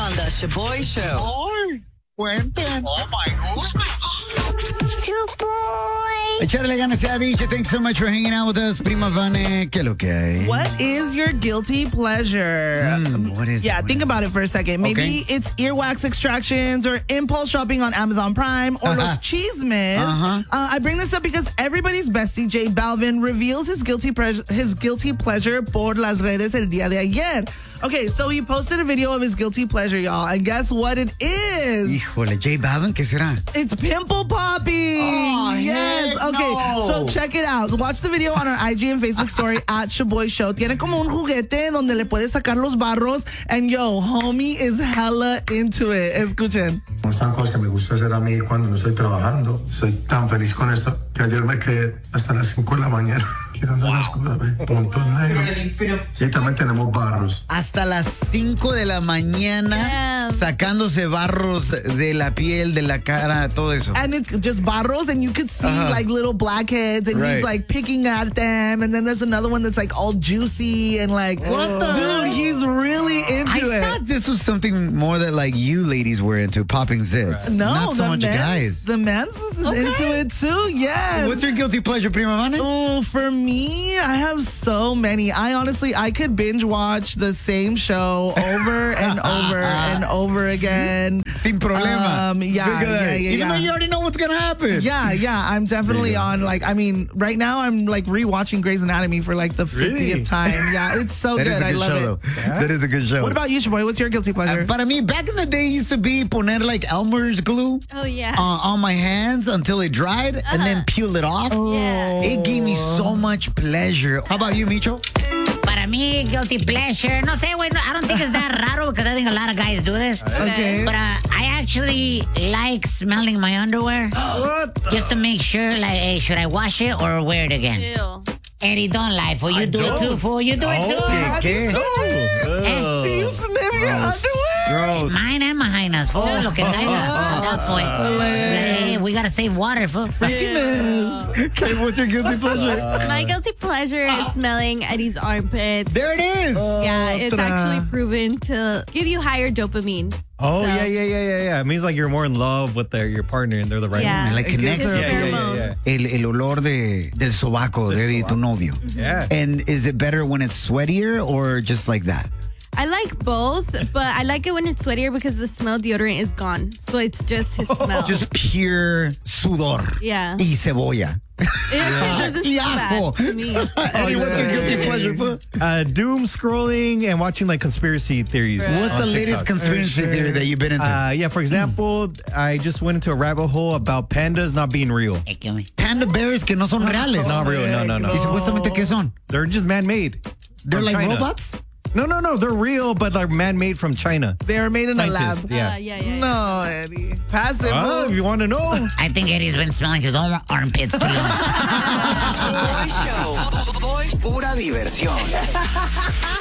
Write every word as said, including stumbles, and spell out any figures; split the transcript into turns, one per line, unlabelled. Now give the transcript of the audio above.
on the Shaboy Show.
Ay, cuenten.
Oh, my God.
Echarle ganas se ha dicho. Thanks so much for hanging out with us, Prima Vane. ¿Qué lo que hay?
What is your guilty pleasure?
Mm, what is
Yeah,
it?
think about it for a second. Maybe
Okay.
it's earwax extractions or impulse shopping on Amazon Prime or los chismes.
Uh-huh.
Uh, I bring this up because everybody's bestie, J Balvin, reveals his guilty, pre- his guilty pleasure por las redes el día de ayer. Okay, so he posted a video of his guilty pleasure, y'all. And guess what it is?
Híjole, J Balvin, ¿qué será?
It's pimple popping.
Oh,
yes.
heck
Okay.
no.
So check it out. Watch the video on our I G and Facebook story at Shaboy Show. Tiene como un juguete donde le puedes sacar los barros. And yo, homie is hella into it. Escuchen.
Son cosas que me gusta hacer a mí cuando no estoy trabajando. Soy tan feliz con esto que ayer me quedé hasta las cinco de la mañana quitando las cosas, ¿ve? Puntos negros. Y también tenemos barros.
Hasta las cinco de la mañana
Damn.
sacándose barros de la piel, de la cara, todo eso.
And it's just barros, and you could see
Uh-huh.
like little blackheads, and
Right.
he's like picking at them. And then there's another one that's like all juicy and like,
What the-
dude, he's really into
I
it.
thought this was something more that like you ladies were into, popping zits.
No,
Not so
the
much
men's,
guys.
The men's is into it too. Yes.
What's your guilty pleasure, Prima Vane?
Oh, for me, I have so many. I honestly, I could binge watch the same show over and over and over again.
Sin problema.
Um, yeah,
Look at
yeah,
that.
yeah,
Even
yeah.
though you already know what's gonna happen.
Yeah, yeah, I'm definitely on. Like, I mean, right now I'm like rewatching Grey's Anatomy for like the fiftieth
Really?
time. Yeah, it's so
That
good.
is a
I
good
love
show,
it.
though. That is a good show.
What about you, Shaboy? What's your guilty pleasure?
Uh, para mí, back in the day, used to be poner like Elmer's glue
Oh, yeah.
uh, on my hands until it dried and then peel it off.
Yeah.
It gave me so much pleasure. How about you, Micho?
Para mí, guilty pleasure. No sé, güey. No, I don't think it's that raro because I think a lot of guys do this.
Okay.
But uh, I actually like smelling my underwear
What?
just to make sure, like, hey, should I wash it or wear it again?
Ew.
Eddie, don't lie, fool. You do it too, fool. You do it too.
¿Qué? ¿Qué?
Hey,
You sniff your underwear?
Gross.
mine and Mahinas, fool. Lo que caiga at that point. Hey, we gotta save water, fool.
Okay, what's your guilty pleasure?
My guilty pleasure is smelling Eddie's armpits.
There it is.
Yeah, it's
Otra.
actually proven to give you higher dopamine.
Oh,
So-
yeah, yeah, yeah, yeah, yeah. It means like you're more in love with their, your partner and they're the right
Yeah.
one.
Like connects.
It's
Yeah, yeah, yeah,
pheromones.
yeah.
El, el olor de, del sobaco de Eddie, tu novio.
Yeah.
And is it better when it's sweatier or just like that?
I like both, but I like it when it's sweatier because the smell deodorant is gone. So it's just his smell.
Just pure sudor.
Yeah.
Y cebolla.
It actually doesn't
Y
smell
ajo.
bad to me.
Eddie, what's your guilty pleasure? Pu?
Uh, doom scrolling and watching like conspiracy theories.
What's the
on
latest
TikTok.
conspiracy theory that you've been into?
Uh, yeah, for example, I just went into a rabbit hole about pandas not being real.
Hey, kill me.
Panda bears que no son reales.
Not real, no, no, no.
¿Y supuestamente qué son?
They're just man-made.
They're
From
like
China.
robots?
No, no, no. They're real, but they're man-made from China.
They're made in a lab.
Scientists, yeah.
Uh, yeah, yeah, yeah.
No, Eddie. Pass it,
Oh, if
bro.
you want to know.
I think Eddie's been smelling his own armpits too long.
Shaboy Show. Boy,
Pura diversión.